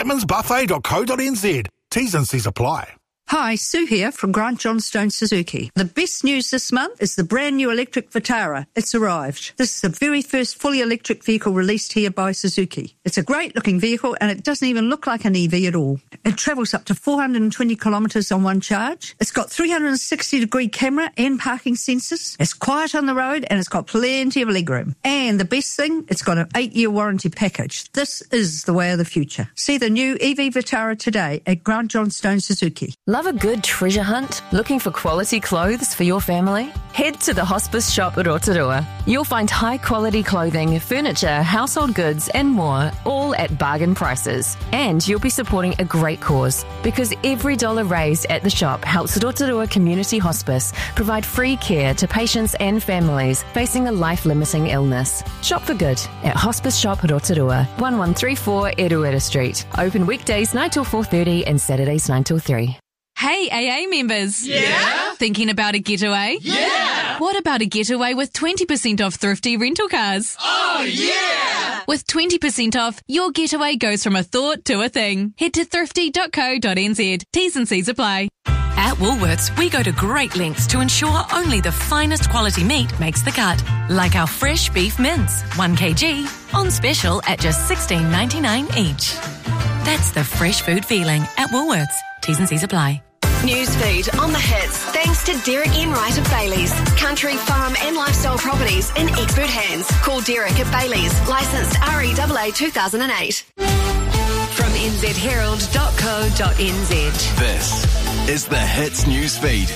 chapmansbuffet.co.nz. T's and C's apply. Hi, Sue here from Grant Johnstone Suzuki. The best news this month is the brand new electric Vitara. It's arrived. This is the very first fully electric vehicle released here by Suzuki. It's a great looking vehicle and it doesn't even look like an EV at all. It travels up to 420 kilometres on one charge. It's got 360-degree camera and parking sensors. It's quiet on the road and it's got plenty of legroom. And the best thing, it's got an 8-year warranty package. This is the way of the future. See the new EV Vitara today at Grant Johnstone Suzuki. Love a good treasure hunt? Looking for quality clothes for your family? Head to the Hospice Shop at Rotorua. You'll find high-quality clothing, furniture, household goods and more, all at bargain prices. And you'll be supporting a great cause, because every dollar raised at the shop helps Rotorua Community Hospice provide free care to patients and families facing a life-limiting illness. Shop for good at Hospice Shop Rotorua, 1134 Eruera Street. Open weekdays 9 till 4:30 and Saturdays 9 till 3. Hey, AA members. Yeah? Thinking about a getaway? Yeah! What about a getaway with 20% off thrifty rental cars? Oh, yeah! With 20% off, your getaway goes from a thought to a thing. Head to thrifty.co.nz. T's and C's apply. At Woolworths, we go to great lengths to ensure only the finest quality meat makes the cut. Like our fresh beef mince, 1 kg, on special at just $16.99 each. That's the fresh food feeling at Woolworths. T's and C's apply. Newsfeed on the hits, thanks to Derek Enright of Bailey's. Country, farm and lifestyle properties in expert hands. Call Derek at Bailey's, licensed REAA 2008. From nzherald.co.nz. This is the Hits Newsfeed.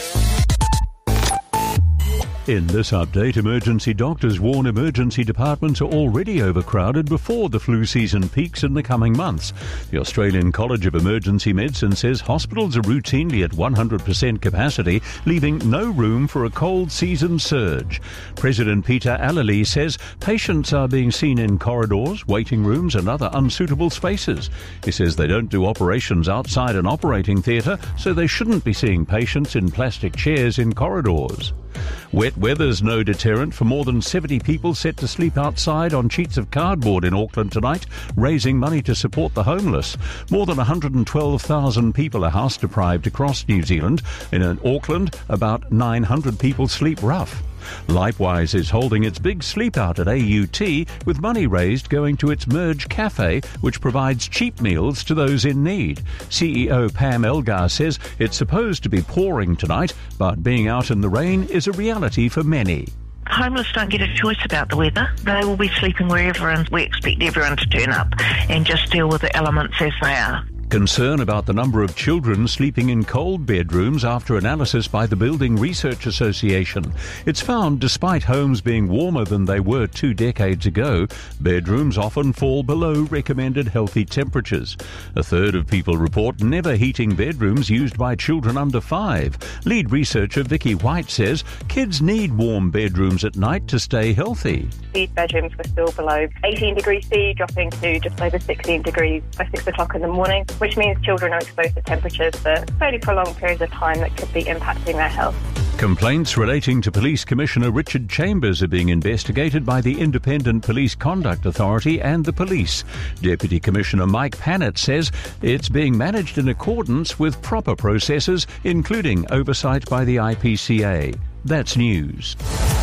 In this update, emergency doctors warn emergency departments are already overcrowded before the flu season peaks in the coming months. The Australian College of Emergency Medicine says hospitals are routinely at 100% capacity, leaving no room for a cold season surge. President Peter Allally says patients are being seen in corridors, waiting rooms and other unsuitable spaces. He says they don't do operations outside an operating theatre, so they shouldn't be seeing patients in plastic chairs in corridors. Wet weather's no deterrent for more than 70 people set to sleep outside on sheets of cardboard in Auckland tonight, raising money to support the homeless. More than 112,000 people are house deprived across New Zealand. In Auckland, about 900 people sleep rough. Lifewise is holding its big sleep out at AUT, with money raised going to its Merge Cafe, which provides cheap meals to those in need. CEO Pam Elgar says it's supposed to be pouring tonight, but being out in the rain is a reality for many. Homeless don't get a choice about the weather. They will be sleeping wherever, and we expect everyone to turn up and just deal with the elements as they are. Concern about the number of children sleeping in cold bedrooms after analysis by the Building Research Association. It's found despite homes being warmer than they were 2 decades ago, bedrooms often fall below recommended healthy temperatures. A third of people report never heating bedrooms used by children under 5. Lead researcher Vicky White says kids need warm bedrooms at night to stay healthy. These bedrooms were still below 18 degrees C, dropping to just over 16 degrees by 6 o'clock in the morning, which means children are exposed to temperatures for fairly prolonged periods of time that could be impacting their health. Complaints relating to Police Commissioner Richard Chambers are being investigated by the Independent Police Conduct Authority and the police. Deputy Commissioner Mike Pannett says it's being managed in accordance with proper processes, including oversight by the IPCA. That's news.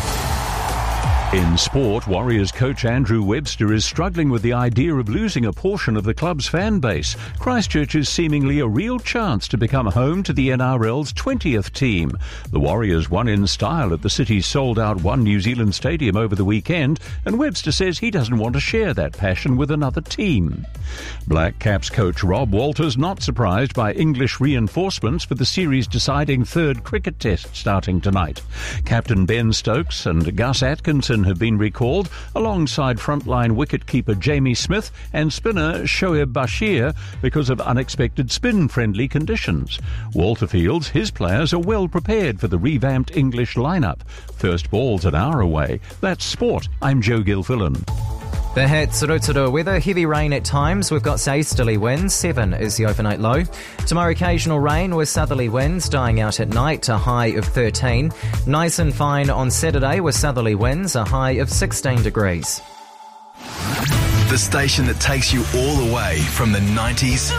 In sport, Warriors coach Andrew Webster is struggling with the idea of losing a portion of the club's fan base. Christchurch is seemingly a real chance to become home to the NRL's 20th team. The Warriors won in style at the city's sold-out One New Zealand Stadium over the weekend, and Webster says he doesn't want to share that passion with another team. Black Caps coach Rob Walters not surprised by English reinforcements for the series-deciding third cricket test starting tonight. Captain Ben Stokes and Gus Atkinson have been recalled, alongside frontline wicketkeeper Jamie Smith and spinner Shoaib Bashir, because of unexpected spin-friendly conditions. Walter feels his players are well prepared for the revamped English lineup. First ball's an hour away. That's sport. I'm Joe Gilfillan. The hits, Rotorua weather, heavy rain at times. We've got easterly winds, 7 is the overnight low. Tomorrow occasional rain with southerly winds dying out at night, a high of 13. Nice and fine on Saturday with southerly winds, a high of 16 degrees. The station that takes you all the way from the 90s